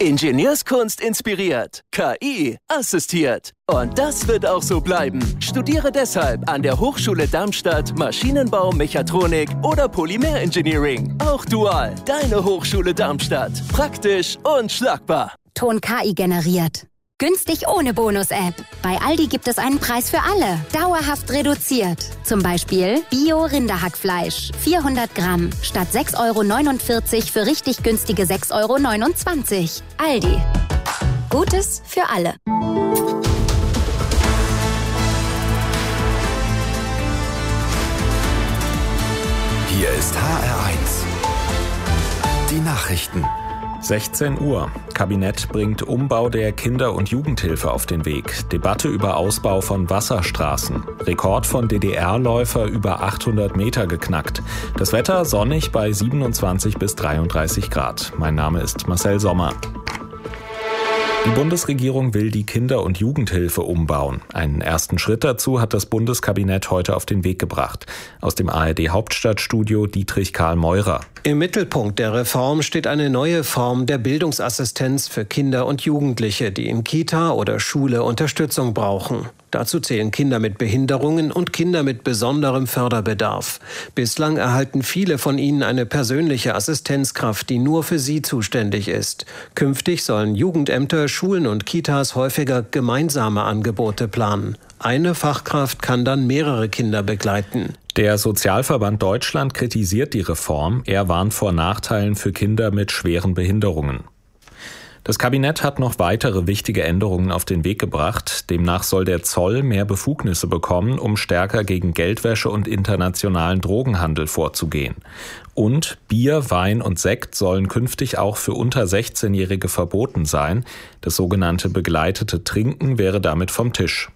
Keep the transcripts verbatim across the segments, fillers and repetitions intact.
Ingenieurskunst inspiriert, K I assistiert. Und das wird auch so bleiben. Studiere deshalb an der Hochschule Darmstadt Maschinenbau, Mechatronik oder Polymerengineering. Auch dual. Deine Hochschule Darmstadt. Praktisch und schlagbar. Ton K I generiert. Günstig ohne Bonus-App. Bei Aldi gibt es einen Preis für alle. Dauerhaft reduziert. Zum Beispiel Bio-Rinderhackfleisch. vierhundert Gramm. Statt sechs Euro neunundvierzig für richtig günstige sechs Euro neunundzwanzig. Aldi. Gutes für alle. Hier ist H R eins. Die Nachrichten. sechzehn Uhr. Kabinett bringt Umbau der Kinder- und Jugendhilfe auf den Weg. Debatte über Ausbau von Wasserstraßen. Rekord von D D R-Läufer über achthundert Meter geknackt. Das Wetter sonnig bei siebenundzwanzig bis dreiunddreißig Grad. Mein Name ist Marcel Sommer. Die Bundesregierung will die Kinder- und Jugendhilfe umbauen. Einen ersten Schritt dazu hat das Bundeskabinett heute auf den Weg gebracht. Aus dem A R D-Hauptstadtstudio Dietrich Karl Meurer. Im Mittelpunkt der Reform steht eine neue Form der Bildungsassistenz für Kinder und Jugendliche, die in Kita oder Schule Unterstützung brauchen. Dazu zählen Kinder mit Behinderungen und Kinder mit besonderem Förderbedarf. Bislang erhalten viele von ihnen eine persönliche Assistenzkraft, die nur für sie zuständig ist. Künftig sollen Jugendämter, Schulen und Kitas häufiger gemeinsame Angebote planen. Eine Fachkraft kann dann mehrere Kinder begleiten. Der Sozialverband Deutschland kritisiert die Reform. Er warnt vor Nachteilen für Kinder mit schweren Behinderungen. Das Kabinett hat noch weitere wichtige Änderungen auf den Weg gebracht. Demnach soll der Zoll mehr Befugnisse bekommen, um stärker gegen Geldwäsche und internationalen Drogenhandel vorzugehen. Und Bier, Wein und Sekt sollen künftig auch für unter sechzehnjährige verboten sein. Das sogenannte begleitete Trinken wäre damit vom Tisch.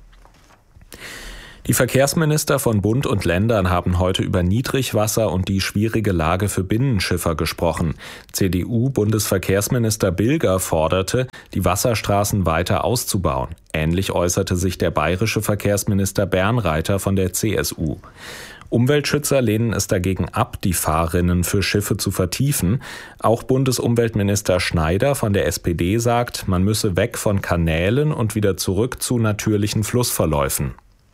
Die Verkehrsminister von Bund und Ländern haben heute über Niedrigwasser und die schwierige Lage für Binnenschiffer gesprochen. C D U-Bundesverkehrsminister Bilger forderte, die Wasserstraßen weiter auszubauen. Ähnlich äußerte sich der bayerische Verkehrsminister Bernreiter von der C S U. Umweltschützer lehnen es dagegen ab, die Fahrrinnen für Schiffe zu vertiefen. Auch Bundesumweltminister Schneider von der S P D sagt, man müsse weg von Kanälen und wieder zurück zu natürlichen Flussverläufen.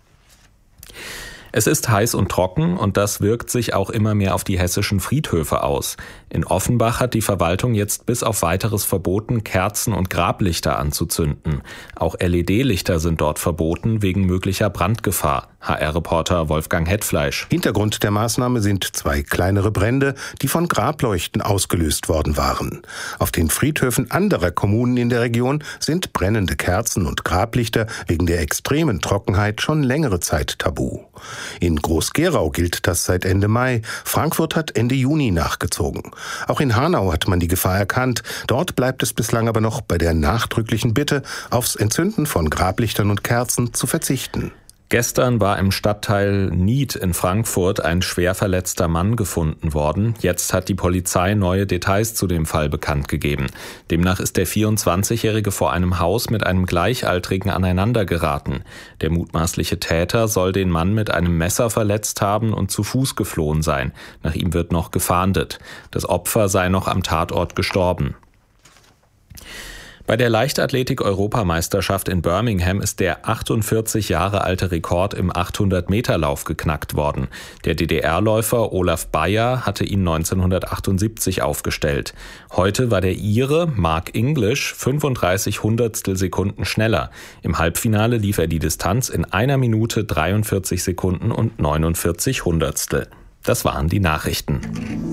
Es ist heiß und trocken und das wirkt sich auch immer mehr auf die hessischen Friedhöfe aus. In Offenbach hat die Verwaltung jetzt bis auf weiteres verboten, Kerzen und Grablichter anzuzünden. Auch L E D-Lichter sind dort verboten wegen möglicher Brandgefahr. H R-Reporter Wolfgang Hetfleisch. Hintergrund der Maßnahme sind zwei kleinere Brände, die von Grableuchten ausgelöst worden waren. Auf den Friedhöfen anderer Kommunen in der Region sind brennende Kerzen und Grablichter wegen der extremen Trockenheit schon längere Zeit tabu. In Groß-Gerau gilt das seit Ende Mai. Frankfurt hat Ende Juni nachgezogen. Auch in Hanau hat man die Gefahr erkannt. Dort bleibt es bislang aber noch bei der nachdrücklichen Bitte, aufs Entzünden von Grablichtern und Kerzen zu verzichten. Gestern war im Stadtteil Nied in Frankfurt ein schwer verletzter Mann gefunden worden. Jetzt hat die Polizei neue Details zu dem Fall bekannt gegeben. Demnach ist der vierundzwanzigjährige vor einem Haus mit einem Gleichaltrigen aneinandergeraten. Der mutmaßliche Täter soll den Mann mit einem Messer verletzt haben und zu Fuß geflohen sein. Nach ihm wird noch gefahndet. Das Opfer sei noch am Tatort gestorben. Bei der Leichtathletik-Europameisterschaft in Birmingham ist der achtundvierzig Jahre alte Rekord im achthundert-Meter-Lauf geknackt worden. Der D D R-Läufer Olaf Beyer hatte ihn neunzehnhundertachtundsiebzig aufgestellt. Heute war der Ire Mark English fünfunddreißig Hundertstel Sekunden schneller. Im Halbfinale lief er die Distanz in einer Minute dreiundvierzig Sekunden und neunundvierzig Hundertstel. Das waren die Nachrichten.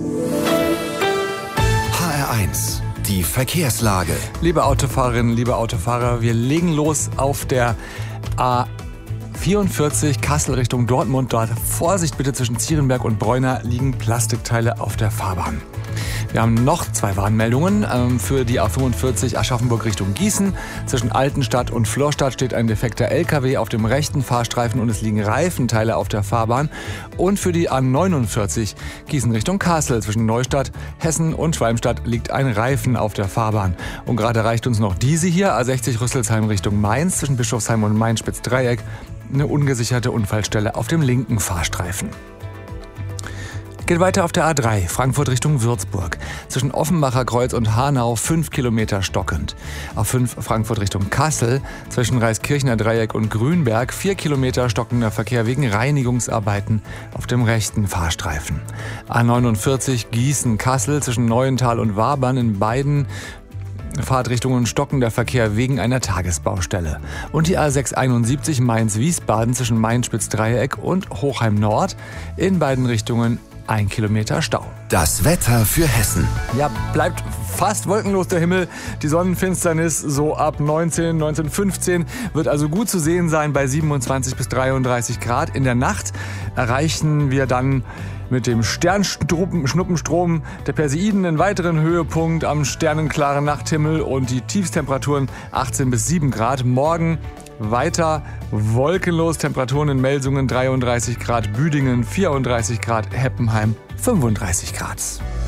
H R eins. Die Verkehrslage. Liebe Autofahrerinnen, liebe Autofahrer, wir legen los auf der A vierundvierzig Kassel Richtung Dortmund. Dort Vorsicht bitte, zwischen Zierenberg und Bräuner liegen Plastikteile auf der Fahrbahn. Wir haben noch zwei Warnmeldungen ähm, für die A fünfundvierzig Aschaffenburg Richtung Gießen. Zwischen Altenstadt und Florstadt steht ein defekter L K W auf dem rechten Fahrstreifen und es liegen Reifenteile auf der Fahrbahn. Und für die A neunundvierzig Gießen Richtung Kassel zwischen Neustadt, Hessen und Schwalmstadt liegt ein Reifen auf der Fahrbahn. Und gerade reicht uns noch diese hier, A sechzig Rüsselsheim Richtung Mainz zwischen Bischofsheim und Mainz-Spitz-Dreieck, eine ungesicherte Unfallstelle auf dem linken Fahrstreifen. Geht weiter auf der A drei, Frankfurt Richtung Würzburg. Zwischen Offenbacher Kreuz und Hanau fünf Kilometer stockend. A fünf Frankfurt Richtung Kassel. Zwischen Reiskirchner Dreieck und Grünberg vier Kilometer stockender Verkehr wegen Reinigungsarbeiten auf dem rechten Fahrstreifen. A neunundvierzig Gießen-Kassel zwischen Neuental und Wabern in beiden Fahrtrichtungen stockender Verkehr wegen einer Tagesbaustelle. Und die A sechshunderteinundsiebzig Mainz-Wiesbaden zwischen Main-Spitz-Dreieck und Hochheim Nord in beiden Richtungen ein Kilometer Stau. Das Wetter für Hessen. Ja, bleibt fast wolkenlos der Himmel. Die Sonnenfinsternis so ab neunzehn, neunzehn fünfzehn wird also gut zu sehen sein bei siebenundzwanzig bis dreiunddreißig Grad. In der Nacht erreichen wir dann mit dem Sternschnuppenstrom der Perseiden einen weiteren Höhepunkt am sternenklaren Nachthimmel und die Tiefstemperaturen achtzehn bis sieben Grad. Morgen weiter wolkenlos, Temperaturen in Melsungen dreiunddreißig Grad, Büdingen vierunddreißig Grad, Heppenheim fünfunddreißig Grad.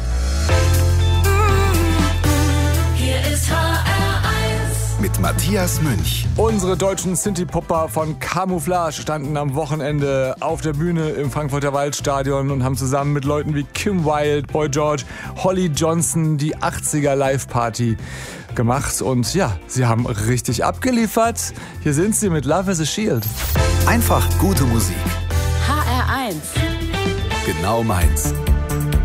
Hier ist H R eins Mit Matthias Münch. Unsere deutschen Synthie-Popper von Camouflage standen am Wochenende auf der Bühne im Frankfurter Waldstadion und haben zusammen mit Leuten wie Kim Wilde, Boy George, Holly Johnson die achtziger Live-Party gemacht. Und ja, sie haben richtig abgeliefert. Hier sind sie mit Love is a Shield. Einfach gute Musik. H R eins Genau meins.